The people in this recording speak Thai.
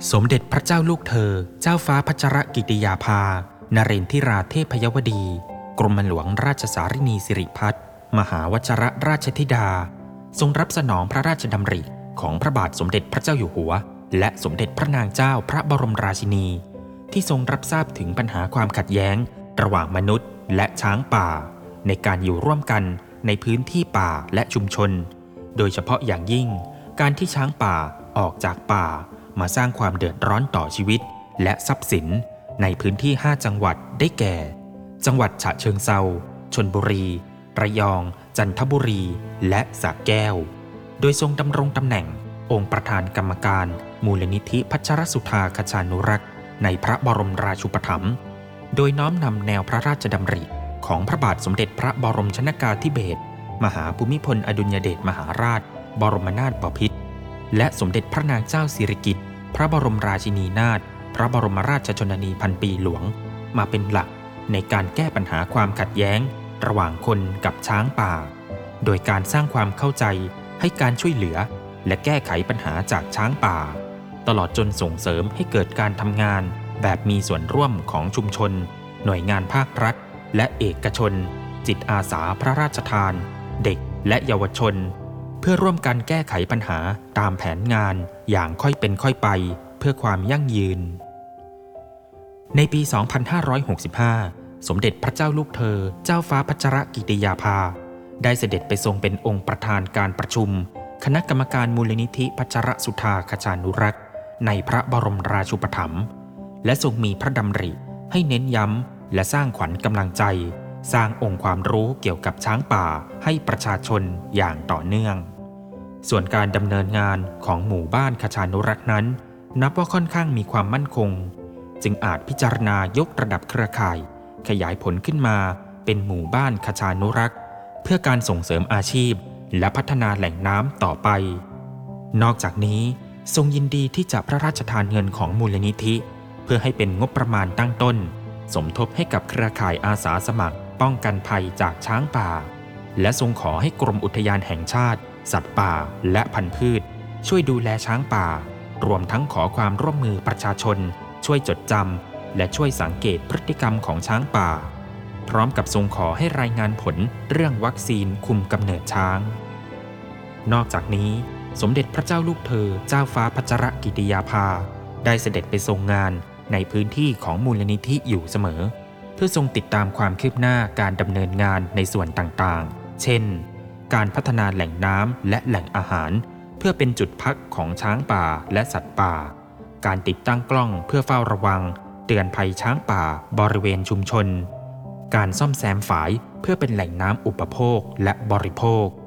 สมเด็จพระเจ้าลูกเธอเจ้าฟ้าพัชรกิติยาภานเรนทิราเทพยวดีกรมหลวงราชสารินีสิริพัฒน์มหาวชรราชธิดาทรงรับสนองพระราชดำริของพระบาทสมเด็จพระเจ้าอยู่หัวและสมเด็จพระนางเจ้าพระบรมราชินีที่ทรงรับทราบถึงปัญหาความขัดแย้งระหว่างมนุษย์และช้างป่าในการอยู่ร่วมกันในพื้นที่ป่าและชุมชนโดยเฉพาะอย่างยิ่งการที่ช้างป่าออกจากป่ามาสร้างความเดือดร้อนต่อชีวิตและทรัพย์สินในพื้นที่5จังหวัดได้แก่จังหวัดฉะเชิงเทราชลบุรีระยองจันทบุรีและสระแก้วโดยทรงดำรงตำแหน่งองค์ประธานกรรมการมูลนิธิพัชรสุธาคชานุรักษ์ในพระบรมราชูปถัมภ์โดยน้อมนำแนวพระราชดำริของพระบาทสมเด็จพระบรมชนกาธิเบศรมหาภูมิพลอดุลยเดชมหาราชบรมนาถบพิตรและสมเด็จพระนางเจ้าสิริกิติ์พระบรมราชินีนาถพระบรมราชชนนีพันปีหลวงมาเป็นหลักในการแก้ปัญหาความขัดแย้งระหว่างคนกับช้างป่าโดยการสร้างความเข้าใจให้การช่วยเหลือและแก้ไขปัญหาจากช้างป่าตลอดจนส่งเสริมให้เกิดการทำงานแบบมีส่วนร่วมของชุมชนหน่วยงานภาครัฐและเอกชนจิตอาสาพระราชทานเด็กและเยาวชนเพื่อร่วมกันแก้ไขปัญหาตามแผนงานอย่างค่อยเป็นค่อยไปเพื่อความยั่งยืนในปี 2565 สมเด็จพระเจ้าลูกเธอเจ้าฟ้าพัชรกิติยาภาได้เสด็จไปทรงเป็นองค์ประธานการประชุมคณะกรรมการมูลนิธิพัชรสุธาคชานุรักษ์ในพระบรมราชูปถัมภ์และทรงมีพระดำริให้เน้นย้ำและสร้างขวัญกำลังใจสร้างองค์ความรู้เกี่ยวกับช้างป่าให้ประชาชนอย่างต่อเนื่องส่วนการดำเนินงานของหมู่บ้านคชานุรักษ์นั้นนับว่าค่อนข้างมีความมั่นคงจึงอาจพิจารณายกระดับเครือข่ายขยายผลขึ้นมาเป็นหมู่บ้านคชานุรักษ์เพื่อการส่งเสริมอาชีพและพัฒนาแหล่งน้ำต่อไปนอกจากนี้ทรงยินดีที่จะพระราชทานเงินของมูลนิธิเพื่อให้เป็นงบประมาณตั้งต้นสมทบให้กับเครือข่ายอาสาสมัครป้องกันภัยจากช้างป่าและทรงขอให้กรมอุทยานแห่งชาติสัตว์ป่าและพันธุ์พืชช่วยดูแลช้างป่ารวมทั้งขอความร่วมมือประชาชนช่วยจดจำและช่วยสังเกตพฤติกรรมของช้างป่าพร้อมกับทรงขอให้รายงานผลเรื่องวัคซีนคุมกำเนิดช้างนอกจากนี้สมเด็จพระเจ้าลูกเธอเจ้าฟ้าพัชรกิติยาภาได้เสด็จไปทรงงานในพื้นที่ของมูลนิธิอยู่เสมอเพื่อทรงติดตามความคืบหน้าการดำเนินงานในส่วนต่างๆเช่นการพัฒนาแหล่งน้ำและแหล่งอาหารเพื่อเป็นจุดพักของช้างป่าและสัตว์ป่าการติดตั้งกล้องเพื่อเฝ้าระวังเตือนภัยช้างป่าบริเวณชุมชนการซ่อมแซมฝายเพื่อเป็นแหล่งน้ำอุปโภคและบริโภค